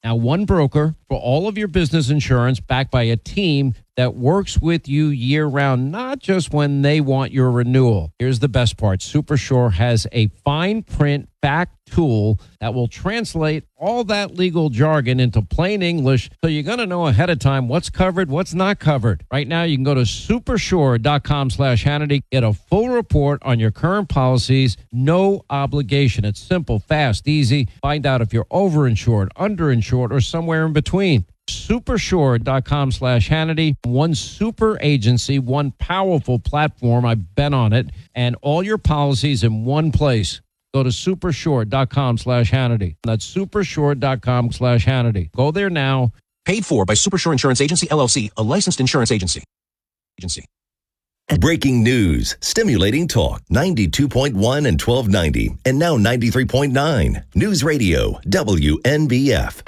Now, one broker for all of your business insurance, backed by a team that works with you year-round, not just when they want your renewal. Here's the best part. Supersure has a fine print fact tool that will translate all that legal jargon into plain English, so you're going to know ahead of time what's covered, what's not covered. Right now, you can go to supersure.com/Hannity, get a full report on your current policies, no obligation. It's simple, fast, easy. Find out if you're overinsured, underinsured, or somewhere in between. Supersure.com/Hannity. One super agency, one powerful platform. I've been on it, and all your policies in one place. Go to supersure.com/Hannity. That's supersure.com/Hannity. Go there now. Paid for by Supersure Insurance Agency, LLC, a licensed insurance agency. Breaking news, stimulating talk, 92.1 and 1290, and now 93.9. News Radio, WNBF.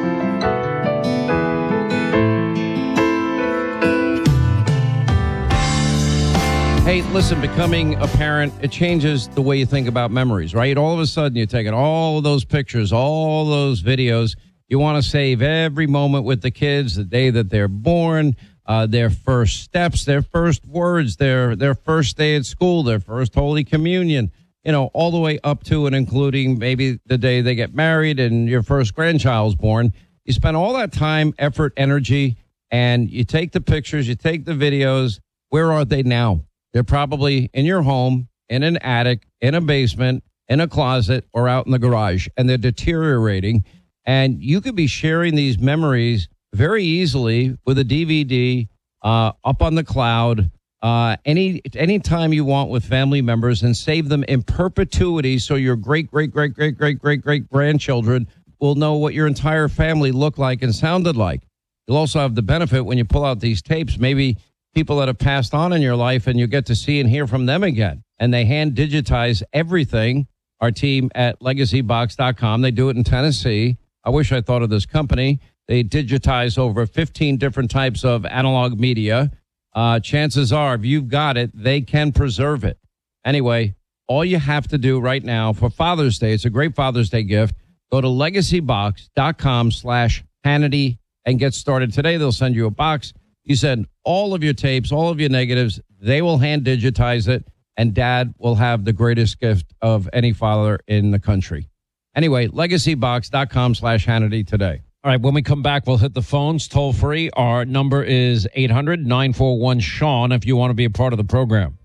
Hey, listen, becoming a parent, it changes the way you think about memories, right? All of a sudden, you're taking all of those pictures, all those videos. You want to save every moment with the kids, the day that they're born, their first steps, their first words, their first day at school, their first Holy Communion, all the way up to and including maybe the day they get married and your first grandchild's born. You spend all that time, effort, energy, and you take the pictures, you take the videos. Where are they now? They're probably in your home, in an attic, in a basement, in a closet, or out in the garage, and they're deteriorating. And you could be sharing these memories very easily with a DVD up on the cloud any time you want with family members, and save them in perpetuity so your great-great-great-great-great-great-great-grandchildren will know what your entire family looked like and sounded like. You'll also have the benefit when you pull out these tapes, maybe people that have passed on in your life, and you get to see and hear from them again. And they hand digitize everything. Our team at legacybox.com, they do it in Tennessee. I wish I thought of this company. They digitize over 15 different types of analog media. Chances are, if you've got it, they can preserve it. Anyway, all you have to do right now for Father's Day, it's a great Father's Day gift, go to legacybox.com/Hannity and get started today. They'll send you a box. You send all of your tapes, all of your negatives. They will hand digitize it, and Dad will have the greatest gift of any father in the country. Anyway, legacybox.com/Hannity today. All right, when we come back, we'll hit the phones toll free. Our number is 800-941-SEAN if you want to be a part of the program.